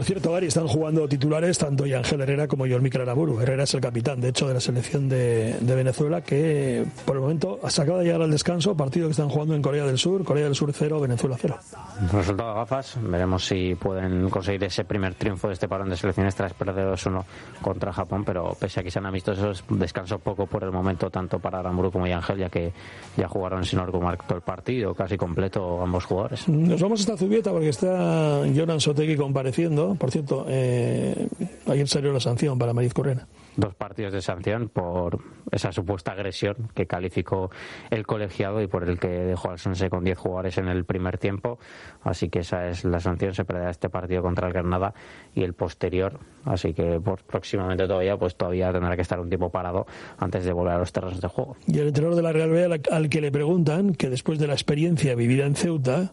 cierto, Gary, están jugando titulares tanto Yangel Herrera como Yormíker Aramburu. Herrera es el capitán, de hecho, de la selección de Venezuela, que por el momento se acaba de llegar al descanso, partido que están jugando en Corea del Sur 0, Venezuela 0. Resultado de gafas, veremos si pueden conseguir ese primer triunfo de este parón de selecciones tras perder 2-1 contra Japón, pero pese a que sean amistosos, descanso poco por el momento tanto para Aramburu como Yangel, ya que ya jugaron sin argumentar todo el partido, casi completo ambos jugadores. Nos vamos hasta Zubieta porque está Jonan Sotegui compareciendo. Por cierto, ayer salió la sanción para Mariz Currena. 2 partidos de sanción por esa supuesta agresión que calificó el colegiado y por el que dejó al Sanse con 10 jugadores en el primer tiempo. Así que esa es la sanción. Se perderá este partido contra el Granada y el posterior. Así que próximamente todavía tendrá que estar un tiempo parado antes de volver a los terrenos de juego. Y el entrenador de la Real B, al que le preguntan que después de la experiencia vivida en Ceuta,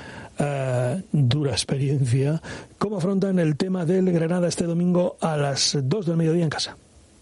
dura experiencia, ¿cómo afrontan el tema del Granada este domingo a las 2 del mediodía en casa?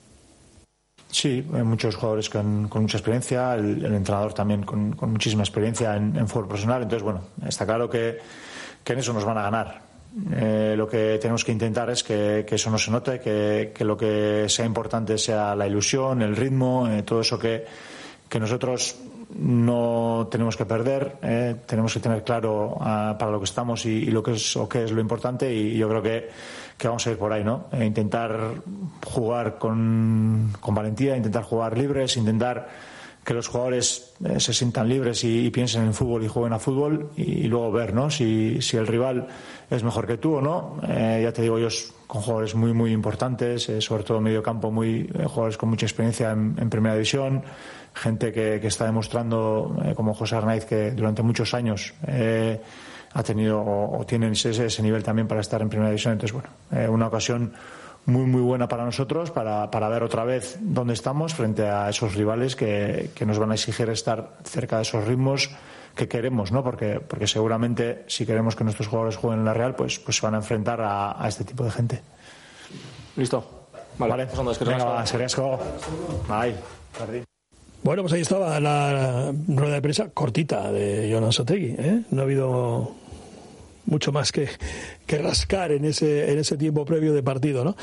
Sí, hay muchos jugadores con mucha experiencia, el entrenador también con muchísima experiencia en fútbol profesional. Entonces, bueno, está claro que en eso nos van a ganar. Lo que tenemos que intentar es que eso no se note, que lo que sea importante sea la ilusión, el ritmo, todo eso que nosotros no tenemos que perder. Tenemos que tener claro para lo que estamos y lo que es lo importante, y yo creo que vamos a ir por ahí, ¿no? Intentar jugar con valentía, intentar jugar libres, intentar que los jugadores se sientan libres y piensen en fútbol y jueguen a fútbol, y luego ver, ¿no? Si el rival es mejor que tú o no. Ya te digo, ellos con jugadores muy muy importantes, sobre todo medio campo, jugadores con mucha experiencia en primera división, gente que está demostrando, como José Arnaiz, que durante muchos años ha tenido o tiene ese nivel también para estar en primera división. Entonces, bueno, una ocasión muy muy buena para nosotros para ver otra vez dónde estamos frente a esos rivales que nos van a exigir estar cerca de esos ritmos que queremos, ¿no? Porque seguramente si queremos que nuestros jugadores jueguen en la Real, pues se van a enfrentar a este tipo de gente. Listo. Vale. Venga, seriasco. Bye. Bueno, pues ahí estaba la rueda de prensa cortita de Jonan Sotegui, ¿eh? No ha habido mucho más que rascar en ese tiempo previo de partido, ¿no?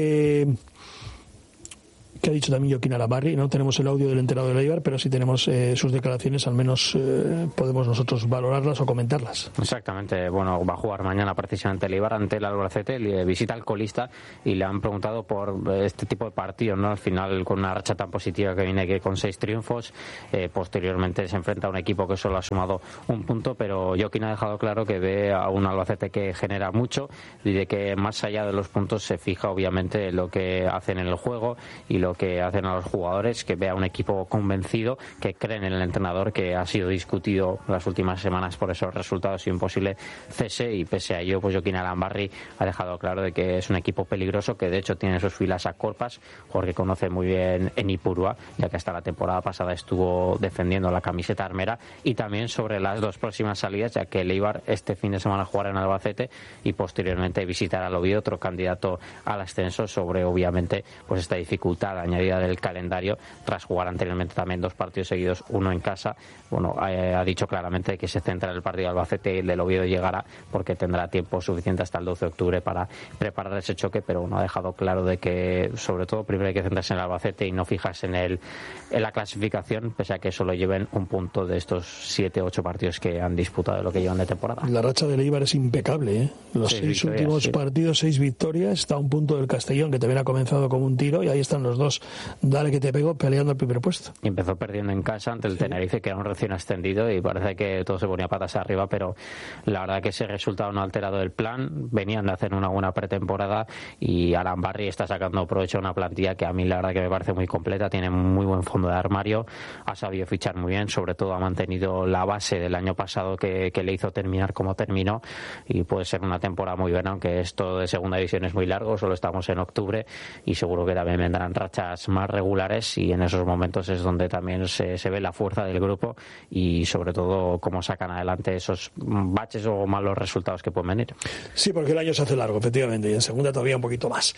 Que ha dicho también Joaquín Arambarri. No tenemos el audio del entrenador de Eibar, pero sí tenemos sus declaraciones, al menos podemos nosotros valorarlas o comentarlas. Exactamente, bueno, va a jugar mañana precisamente el Eibar ante el Albacete, le visita al colista y le han preguntado por este tipo de partidos, ¿no? Al final, con una racha tan positiva que viene con 6 triunfos, posteriormente se enfrenta a un equipo que solo ha sumado un punto, pero Joaquín ha dejado claro que ve a un Albacete que genera mucho y de que más allá de los puntos se fija obviamente en lo que hacen en el juego y lo que hacen a los jugadores, que vea un equipo convencido, que creen en el entrenador, que ha sido discutido las últimas semanas por esos resultados y un posible cese, y pese a ello, pues Joaquín Arambarri ha dejado claro de que es un equipo peligroso, que de hecho tiene en sus filas a Corpas, jugador que conoce muy bien en Ipurúa, ya que hasta la temporada pasada estuvo defendiendo la camiseta armera, y también sobre las 2 próximas salidas, ya que el Eibar este fin de semana jugará en Albacete y posteriormente visitará al Oviedo, otro candidato al ascenso, sobre obviamente pues esta dificultad añadida del calendario tras jugar anteriormente también 2 partidos seguidos, uno en casa. Bueno, ha dicho claramente que se centra en el partido de Albacete y el del Oviedo llegará porque tendrá tiempo suficiente hasta el 12 de octubre para preparar ese choque, pero bueno, ha dejado claro de que sobre todo primero hay que centrarse en el Albacete y no fijarse en la clasificación, pese a que solo lleven un punto de estos 7-8 partidos que han disputado de lo que llevan de temporada. La racha del Eibar es impecable, ¿eh? Los 6 últimos partidos, 6 victorias, está a un punto del Castellón, que también ha comenzado como un tiro, y ahí están los dos, dale que te pego, peleando el primer puesto. Y empezó perdiendo en casa ante el Tenerife, que era un recién ascendido, y parece que todo se ponía patas arriba, pero la verdad que ese resultado no ha alterado el plan. Venían de hacer una buena pretemporada y Arambarri está sacando provecho de una plantilla que a mí la verdad que me parece muy completa, tiene muy buen fondo de armario, ha sabido fichar muy bien, sobre todo ha mantenido la base del año pasado que le hizo terminar como terminó, y puede ser una temporada muy buena, aunque esto de segunda división es muy largo, solo estamos en octubre y seguro que también vendrán rachas más regulares, y en esos momentos es donde también se ve la fuerza del grupo y sobre todo cómo sacan adelante esos baches o malos resultados que pueden venir. Sí, porque el año se hace largo, efectivamente, y en segunda todavía un poquito más.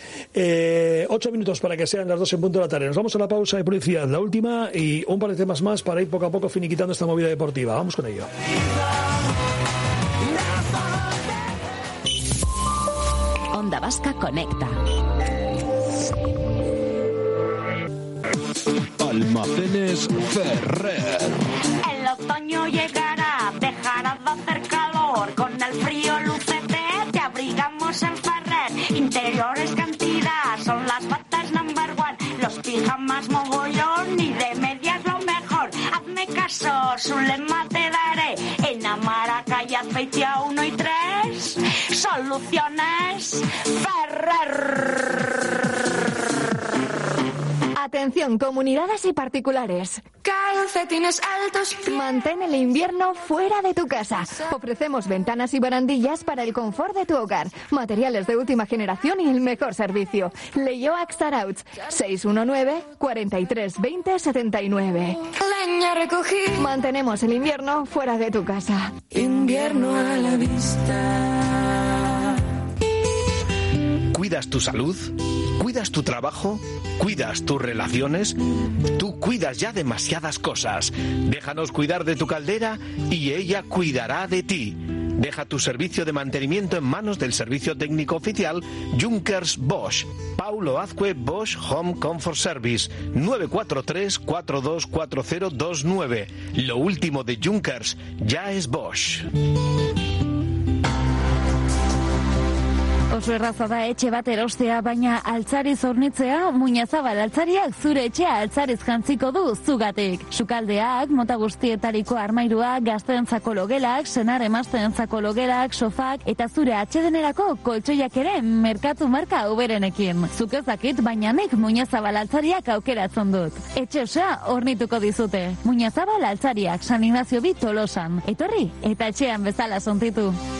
8 minutos para que sean las 2 en punto de la tarde. Nos vamos a la pausa de publicidad, la última, y un par de temas más para ir poco a poco finiquitando esta movida deportiva. Vamos con ello. Onda Vasca conecta. Almacenes Ferrer. El otoño llegará, dejará de hacer calor. Con el frío lucete te abrigamos en Ferrer. Interiores cantidad, son las batas number one. Los pijamas mogollón y de medias lo mejor. Hazme caso, su lema te daré. En Amara, calle Azpeitia 1 y 3. Soluciones Ferrer. Atención, comunidades y particulares. Calcetines altos. Mantén el invierno fuera de tu casa. Ofrecemos ventanas y barandillas para el confort de tu hogar. Materiales de última generación y el mejor servicio. Leioac Zarauch, 619 43 20 79. Leña recogí. Mantenemos el invierno fuera de tu casa. Invierno a la vista. ¿Cuidas tu salud? ¿Cuidas tu trabajo? ¿Cuidas tus relaciones? Tú cuidas ya demasiadas cosas. Déjanos cuidar de tu caldera y ella cuidará de ti. Deja tu servicio de mantenimiento en manos del servicio técnico oficial Junkers Bosch. Paulo Azcue Bosch Home Comfort Service, 943-424029. Lo último de Junkers ya es Bosch. Oso erraza da etxe bat erostea, baina altzariz hornitzea, Muñazabal altzariak zure etxea altzariz jantziko du zugatik. Sukaldeak, mota guztietariko armairuak, gazteentzako logelak, senar emazteentzako logelak, sofak, eta zure atsedenerako koltsoiak ere merkatu marka uberenekin. Zuk ez dakit, baina nik Muñazabal altzariak aukeratzen dut. Etxe osoa hornituko dizute. Muñazabal altzariak, San Ignacio bi Tolosan. Etorri, eta etxean bezala sontitu.